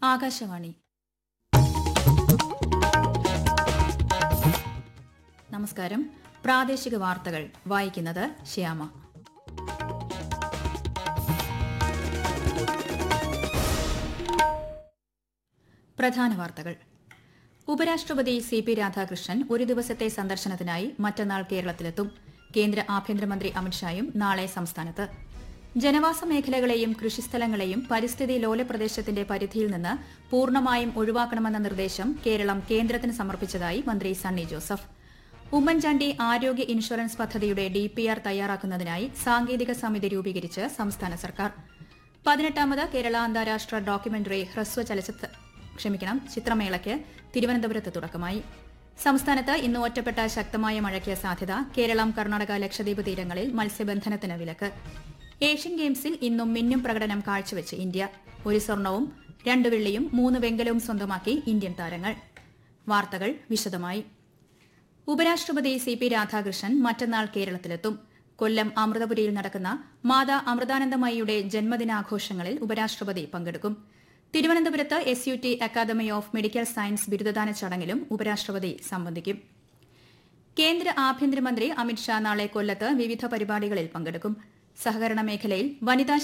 ആകാശവാണി. നമസ്കാരം. പ്രാദേശിക വാർത്തകൾ വായിക്കുന്നത് ശ്യാമ. പ്രധാന വാർത്തകൾ. ഉപരാഷ്ട്രപതി CP രാധാകൃഷ്ണൻ ഒരു ദിവസത്തെ സന്ദർശനത്തിനായി മറ്റന്നാൾ കേരളത്തിലെത്തും. കേന്ദ്ര ആഭ്യന്തരമന്ത്രി അമിത്ഷായും നാളെ സംസ്ഥാനത്ത്. ജനവാസ മേഖലകളെയും കൃഷിസ്ഥലങ്ങളെയും പരിസ്ഥിതി ലോല പ്രദേശത്തിന്റെ പരിധിയിൽ നിന്ന് പൂർണ്ണമായും ഒഴിവാക്കണമെന്ന നിർദ്ദേശം കേരളം കേന്ദ്രത്തിന് സമർപ്പിച്ചതായി മന്ത്രി സണ്ണി ജോസഫ്. ഉമ്മൻചാണ്ടി ആരോഗ്യ ഇൻഷുറൻസ് പദ്ധതിയുടെ DPR തയ്യാറാക്കുന്നതിനായി സാങ്കേതിക സമിതി രൂപീകരിച്ച് സംസ്ഥാന സർക്കാർ. 18ാമത് കേരള അന്താരാഷ്ട്ര ഡോക്യുമെന്ററി ഹ്രസ്വ ചിത്രമേളയ്ക്ക് തിരുവനന്തപുരത്ത് തുടക്കമായി. സംസ്ഥാനത്ത് ഇന്ന് ഒറ്റപ്പെട്ട ശക്തമായ മഴയ്ക്ക് സാധ്യത. കേരളം, കർണാടക, ലക്ഷദ്വീപ് തീരങ്ങളിൽ മത്സ്യബന്ധനത്തിന് വിലക്ക്. ഏഷ്യൻ ഗെയിംസിൽ ഇന്നും മിന്നും പ്രകടനം കാഴ്ചവെച്ച് ഇന്ത്യ. 1 സ്വർണവും 2 വെള്ളിയും 3 വെങ്കലവും സ്വന്തമാക്കി ഇന്ത്യൻ താരങ്ങൾ. വാർത്തകൾ വിശദമായി. ഉപരാഷ്ട്രപതി CP രാധാകൃഷ്ണൻ മറ്റന്നാൾ കേരളത്തിലെത്തും. കൊല്ലം അമൃതപുരിയിൽ നടക്കുന്ന മാതാ അമൃതാനന്ദമയിയുടെ ജന്മദിനാഘോഷങ്ങളിൽ ഉപരാഷ്ട്രപതി പങ്കെടുക്കും. തിരുവനന്തപുരത്ത് SUT academy of medical science ബിരുദദാന ചടങ്ങിലും ഉപരാഷ്ട്രപതി സംബന്ധിക്കും. കേന്ദ്ര ആഭ്യന്തരമന്ത്രി അമിത്ഷാ നാളെ കൊല്ലത്ത് വിവിധ പരിപാടികളിൽ പങ്കെടുക്കും. സഹകരണ മേഖലയിൽ വനിതാ